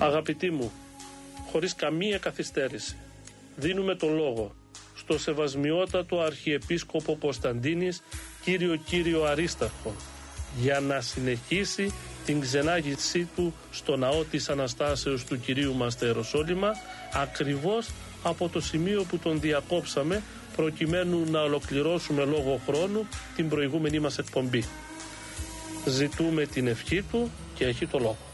Αγαπητοί μου, χωρίς καμία καθυστέρηση, δίνουμε το λόγο στο σεβασμιότατο Αρχιεπίσκοπο Κωνσταντίνης, Κύριο Αρίσταρχο, για να συνεχίσει την ξενάγησή του στο ναό της Αναστάσεως του Κυρίου μας στα Ιεροσόλυμα, ακριβώς από το σημείο που τον διακόψαμε, προκειμένου να ολοκληρώσουμε λόγω χρόνου την προηγούμενη μας εκπομπή. Ζητούμε την ευχή του και έχει το λόγο.